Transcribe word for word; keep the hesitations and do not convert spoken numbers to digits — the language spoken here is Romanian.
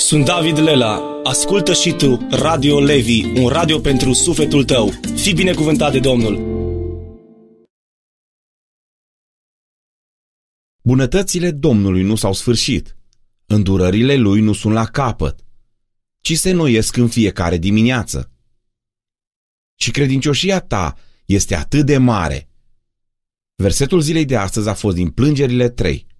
Sunt David Lela. Ascultă și tu Radio Levi, un radio pentru sufletul tău. Fii binecuvântat de Domnul! Bunătățile Domnului nu s-au sfârșit, îndurările Lui nu sunt la capăt, ci se înnoiesc în fiecare dimineață. Și credincioșia ta este atât de mare. Versetul zilei de astăzi a fost din Plângerile trei.